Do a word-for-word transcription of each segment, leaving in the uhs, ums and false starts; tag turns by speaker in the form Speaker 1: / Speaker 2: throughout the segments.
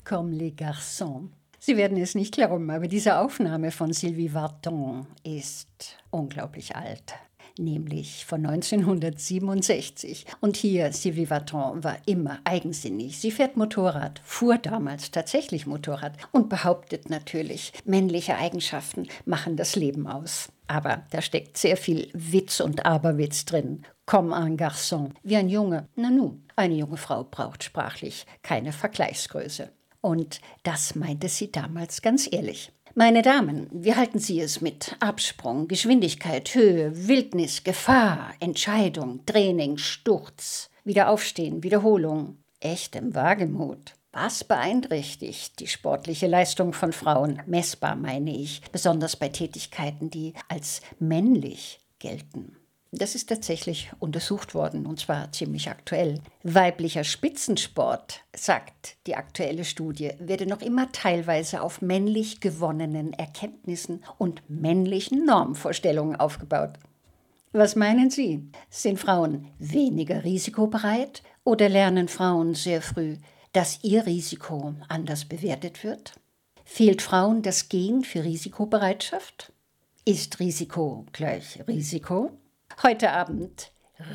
Speaker 1: comme les garçons. Sie werden es nicht glauben, aber diese Aufnahme von Sylvie Vartan ist unglaublich alt. Nämlich von neunzehnhundertsiebenundsechzig. Und hier, Sylvie Vartan war immer eigensinnig. Sie fährt Motorrad, fuhr damals tatsächlich Motorrad und behauptet natürlich, männliche Eigenschaften machen das Leben aus. Aber da steckt sehr viel Witz und Aberwitz drin. Comme un garçon, wie ein Junge. Na nun, eine junge Frau braucht sprachlich keine Vergleichsgröße. Und das meinte sie damals ganz ehrlich. Meine Damen, wie halten Sie es mit Absprung, Geschwindigkeit, Höhe, Wildnis, Gefahr, Entscheidung, Training, Sturz, Wiederaufstehen, Wiederholung, echtem Wagemut? Was beeinträchtigt die sportliche Leistung von Frauen? Messbar, meine ich, besonders bei Tätigkeiten, die als männlich gelten. Das ist tatsächlich untersucht worden, und zwar ziemlich aktuell. Weiblicher Spitzensport, sagt die aktuelle Studie, werde noch immer teilweise auf männlich gewonnenen Erkenntnissen und männlichen Normvorstellungen aufgebaut. Was meinen Sie? Sind Frauen weniger risikobereit oder lernen Frauen sehr früh, dass ihr Risiko anders bewertet wird? Fehlt Frauen das Gen für Risikobereitschaft? Ist Risiko gleich Risiko? Heute Abend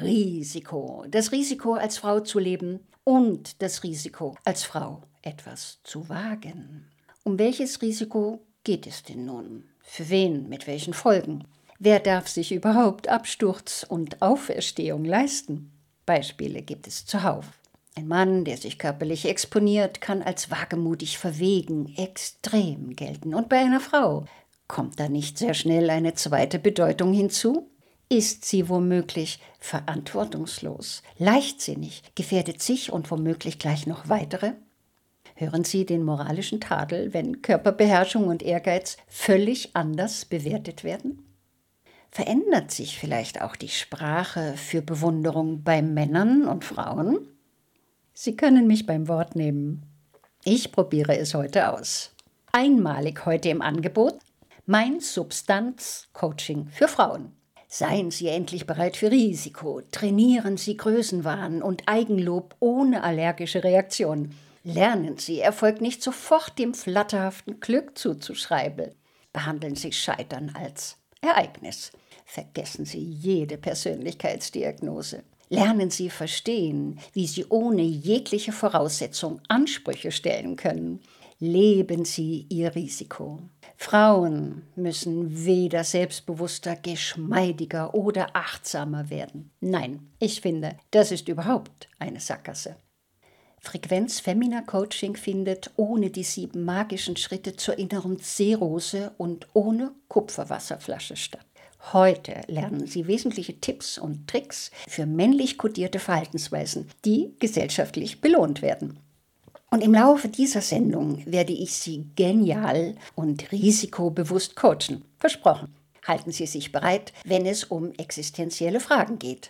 Speaker 1: Risiko. Das Risiko, als Frau zu leben und das Risiko, als Frau etwas zu wagen. Um welches Risiko geht es denn nun? Für wen? Mit welchen Folgen? Wer darf sich überhaupt Absturz und Auferstehung leisten? Beispiele gibt es zuhauf. Ein Mann, der sich körperlich exponiert, kann als wagemutig verwegen, extrem gelten. Und bei einer Frau kommt da nicht sehr schnell eine zweite Bedeutung hinzu? Ist sie womöglich verantwortungslos, leichtsinnig, gefährdet sich und womöglich gleich noch weitere? Hören Sie den moralischen Tadel, wenn Körperbeherrschung und Ehrgeiz völlig anders bewertet werden? Verändert sich vielleicht auch die Sprache für Bewunderung bei Männern und Frauen? Sie können mich beim Wort nehmen. Ich probiere es heute aus. Einmalig heute im Angebot mein Substanz-Coaching für Frauen. Seien Sie endlich bereit für Risiko, trainieren Sie Größenwahn und Eigenlob ohne allergische Reaktion. Lernen Sie, Erfolg nicht sofort dem flatterhaften Glück zuzuschreiben. Behandeln Sie Scheitern als Ereignis. Vergessen Sie jede Persönlichkeitsdiagnose. Lernen Sie verstehen, wie Sie ohne jegliche Voraussetzung Ansprüche stellen können. Leben Sie Ihr Risiko. Frauen müssen weder selbstbewusster, geschmeidiger oder achtsamer werden. Nein, ich finde, das ist überhaupt eine Sackgasse. Frequenz Femina Coaching findet ohne die sieben magischen Schritte zur inneren Seerose und ohne Kupferwasserflasche statt. Heute lernen Sie wesentliche Tipps und Tricks für männlich kodierte Verhaltensweisen, die gesellschaftlich belohnt werden. Und im Laufe dieser Sendung werde ich Sie genial und risikobewusst coachen. Versprochen. Halten Sie sich bereit, wenn es um existenzielle Fragen geht.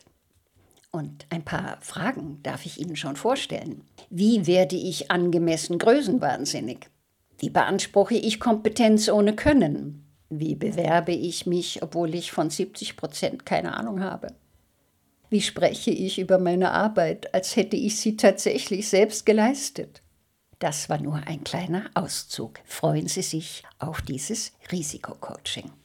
Speaker 1: Und ein paar Fragen darf ich Ihnen schon vorstellen. Wie werde ich angemessen größenwahnsinnig? Wie beanspruche ich Kompetenz ohne Können? Wie bewerbe ich mich, obwohl ich von siebzig Prozent keine Ahnung habe? Wie spreche ich über meine Arbeit, als hätte ich sie tatsächlich selbst geleistet? Das war nur ein kleiner Auszug. Freuen Sie sich auf dieses Risikocoaching.